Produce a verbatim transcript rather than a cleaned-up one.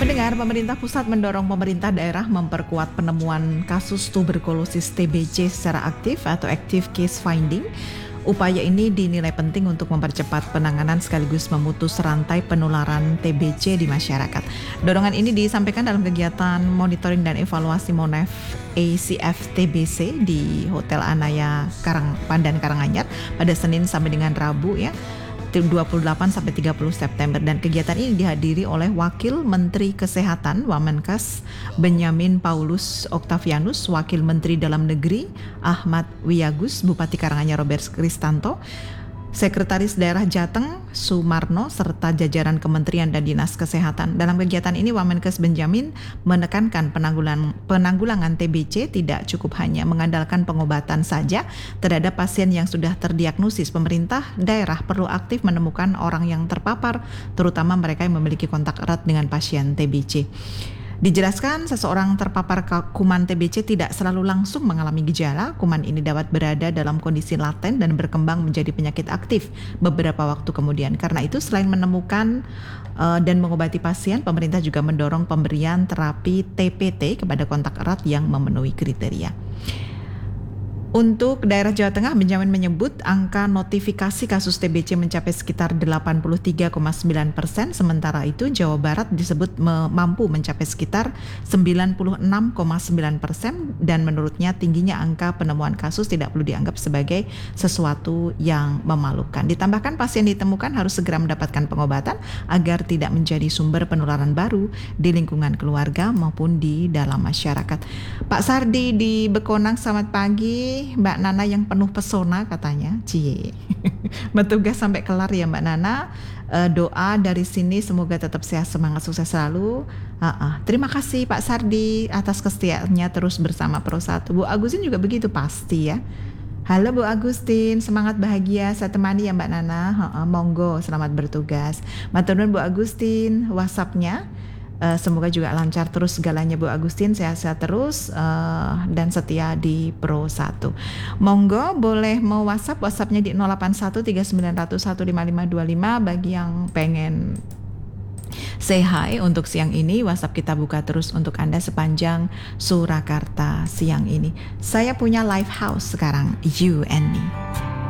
Pendengar, pemerintah pusat mendorong pemerintah daerah memperkuat penemuan kasus tuberkulosis T B C secara aktif atau active case finding. Upaya ini dinilai penting untuk mempercepat penanganan sekaligus memutus rantai penularan T B C di masyarakat. Dorongan ini disampaikan dalam kegiatan monitoring dan evaluasi Monef A C F T B C di Hotel Anaya Karang Pandan Karanganyar pada Senin sampai dengan Rabu ya. dua puluh delapan sampai tiga puluh September, dan kegiatan ini dihadiri oleh Wakil Menteri Kesehatan Wamenkes Benyamin Paulus Octavianus, Wakil Menteri Dalam Negeri Ahmad Wiyagus, Bupati Karanganyar Robert Kristanto, Sekretaris Daerah Jateng Sumarno, serta jajaran Kementerian dan Dinas Kesehatan. Dalam kegiatan ini Wamenkes Benjamin menekankan penanggulangan, penanggulangan T B C tidak cukup hanya mengandalkan pengobatan saja terhadap pasien yang sudah terdiagnosis. Pemerintah daerah perlu aktif menemukan orang yang terpapar, terutama mereka yang memiliki kontak erat dengan pasien T B C. Dijelaskan, seseorang terpapar kuman T B C tidak selalu langsung mengalami gejala. Kuman ini dapat berada dalam kondisi laten dan berkembang menjadi penyakit aktif beberapa waktu kemudian. Karena itu, selain menemukan uh, dan mengobati pasien, pemerintah juga mendorong pemberian terapi T P T kepada kontak erat yang memenuhi kriteria. Untuk daerah Jawa Tengah, Benjamin menyebut angka notifikasi kasus T B C mencapai sekitar delapan puluh tiga koma sembilan persen, sementara itu Jawa Barat disebut me- mampu mencapai sekitar sembilan puluh enam koma sembilan persen, dan menurutnya tingginya angka penemuan kasus tidak perlu dianggap sebagai sesuatu yang memalukan. Ditambahkan, pasien ditemukan harus segera mendapatkan pengobatan agar tidak menjadi sumber penularan baru di lingkungan keluarga maupun di dalam masyarakat. Pak Sardi di Bekonang, selamat pagi. Mbak Nana yang penuh pesona katanya, cie. Bertugas sampai kelar ya Mbak Nana. E, doa dari sini semoga tetap sehat, semangat, sukses selalu. Uh, uh. Terima kasih Pak Sardi atas kesetiaannya terus bersama Pro satu. Bu Agustin juga begitu pasti ya. Halo Bu Agustin, semangat bahagia, saya temani ya Mbak Nana. Uh, uh, monggo, selamat bertugas. Matur nuwun Bu Agustin, WhatsApp-nya. Uh, semoga juga lancar terus segalanya Bu Agustin, sehat-sehat terus uh, dan setia di Pro satu. Monggo boleh mau WhatsApp, WhatsApp-nya di nol delapan satu tiga sembilan nol satu lima lima dua lima bagi yang pengen say hi untuk siang ini. WhatsApp kita buka terus untuk Anda sepanjang Surakarta siang ini. Saya punya live house sekarang, You and Me.